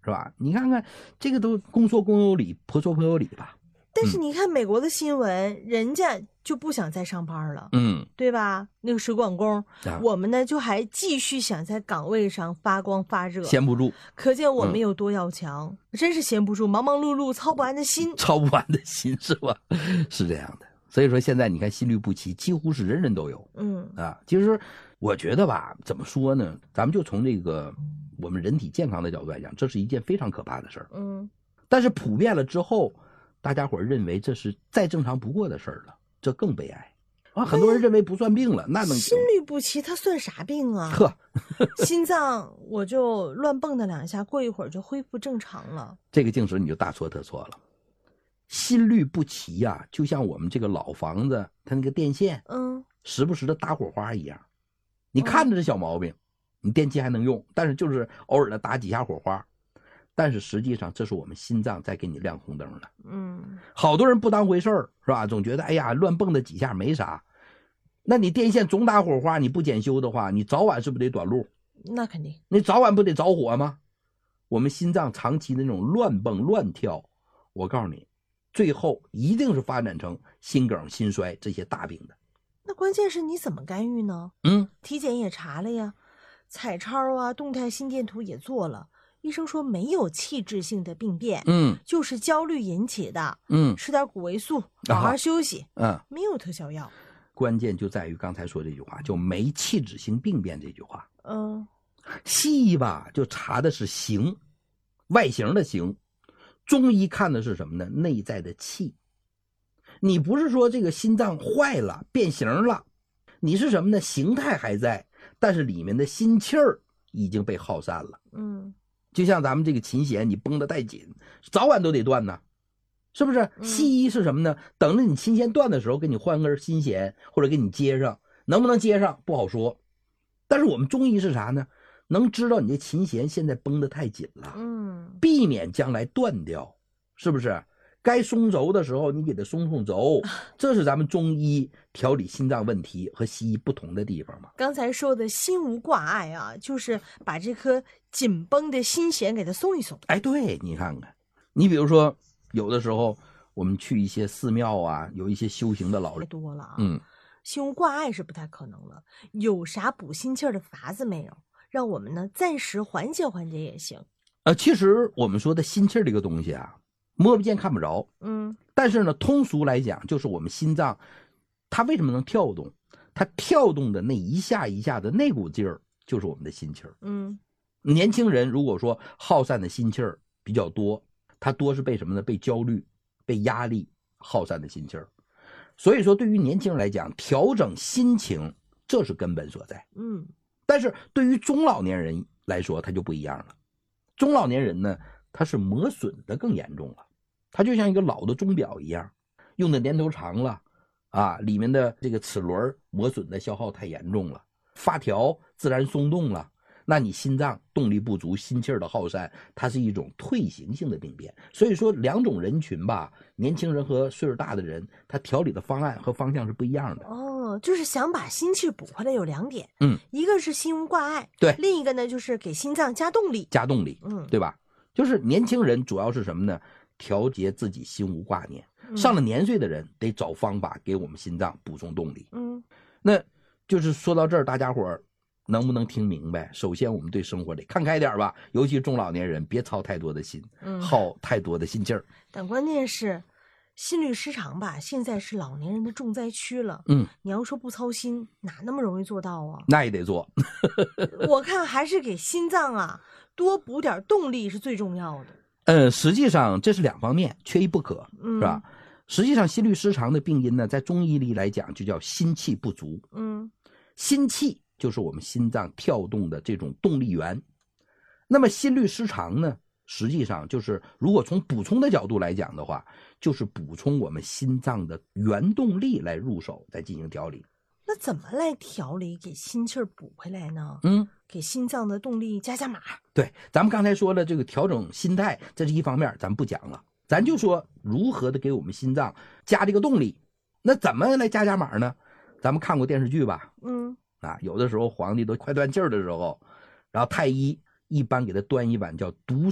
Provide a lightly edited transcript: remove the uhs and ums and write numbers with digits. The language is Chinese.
是吧？你看看这个都公说公有理，婆说婆有理吧。 但是你看美国的新闻，人家就不想再上班了，对吧？那个水管工，我们呢就还继续想在岗位上发光发热， 闲不住， 可见我们有多要强，真是闲不住，忙忙碌碌，操不完的心， 操不完的心是吧？是这样的。所以说现在你看心律不齐，几乎是人人都有，其实我觉得吧，怎么说呢？咱们就从这个我们人体健康的角度来讲，这是一件非常可怕的事儿，但是普遍了之后。大家伙认为这是再正常不过的事儿了，这更悲哀啊！很多人认为不算病了，那能心律不齐，它算啥病啊？心脏我就乱蹦跶2下，过一会儿就恢复正常了。 这个净是你就大错特错了。心律不齐呀，就像我们这个老房子它那个电线，时不时的打火花一样。你看着这小毛病，你电器还能用，但是就是偶尔的打几下火花。但是实际上这是我们心脏在给你亮红灯了。好多人不当回事儿，是吧？总觉得哎呀乱蹦的几下没啥。那你电线总打火花，你不检修的话，你早晚是不是得短路？ 那肯定。 你早晚不得着火吗？我们心脏长期的那种乱蹦乱跳，我告诉你，最后一定是发展成心梗、心衰这些大病的。 那关键是你怎么干预呢？体检也查了呀，彩超啊，动态心电图也做了。医生说没有器质性的病变，就是焦虑引起的，吃点谷维素，好好休息，没有特效药。 关键就在于刚才说这句话，就没器质性病变这句话。西医吧就查的是形，外形的形，中医看的是什么呢？内在的气。你不是说这个心脏坏了变形了，你是什么呢？形态还在，但是里面的心气儿已经被耗散了。就像咱们这个琴弦，你绷得太紧，早晚都得断呢，是不是？西医是什么呢？等着你琴弦断的时候，给你换根新弦，或者给你接上，能不能接上不好说。但是我们中医是啥呢？能知道你这琴弦现在绷得太紧了，避免将来断掉，是不是？该松轴的时候，你给它松轴，这是咱们中医调理心脏问题和西医不同的地方嘛。 刚才说的心无挂碍啊，就是把这颗紧绷的心弦给它松一松。 哎，对，你看看，你比如说，有的时候我们去一些寺庙啊，有一些修行的老人太多了啊，心无挂碍是不太可能了。有啥补心气儿的法子没有？让我们呢暂时缓解缓解也行。 其实我们说的心气儿这个东西啊，摸不见看不着，但是呢，通俗来讲，就是我们心脏，它为什么能跳动？它跳动的那一下一下的那股劲儿，就是我们的心气儿。年轻人如果说耗散的心气儿比较多，他多是被什么呢？被焦虑、被压力耗散的心气儿。所以说，对于年轻人来讲，调整心情，这是根本所在。但是对于中老年人来说，他就不一样了。中老年人呢，他是磨损的更严重了，他就像一个老的钟表一样，用的年头长了啊，里面的这个齿轮磨损的消耗太严重了，发条自然松动了，那你心脏动力不足，心气儿的耗散，它是一种退行性的病变。所以说两种人群吧，年轻人和岁数大的人，他调理的方案和方向是不一样的。 就是想把心气补回来有2点，一个是心无挂碍， 对， 另一个呢就是给心脏加动力， 对吧？就是年轻人主要是什么呢？调节自己心无挂念，上了年岁的人得找方法给我们心脏补充动力。那就是说到这儿，大家伙能不能听明白？首先我们对生活得看开点吧，尤其中老年人别操太多的心，耗太多的心劲儿。 但关键是心律失常吧，现在是老年人的重灾区了。你要说不操心，哪那么容易做到啊？ 那也得做。 我看还是给心脏啊多补点动力是最重要的。 实际上这是2方面，缺一不可，是吧？实际上心律失常的病因呢，在中医里来讲就叫心气不足。心气就是我们心脏跳动的这种动力源。那么心律失常呢，实际上就是如果从补充的角度来讲的话，就是补充我们心脏的原动力来入手，再进行调理。 那怎么来调理给心气儿补回来呢？给心脏的动力加码。 对，咱们刚才说了这个调整心态，这是一方面，咱不讲了，咱就说如何的给我们心脏加这个动力。那怎么来加码呢？咱们看过电视剧吧？有的时候皇帝都快断气儿的时候，然后太医一般给他端一碗叫毒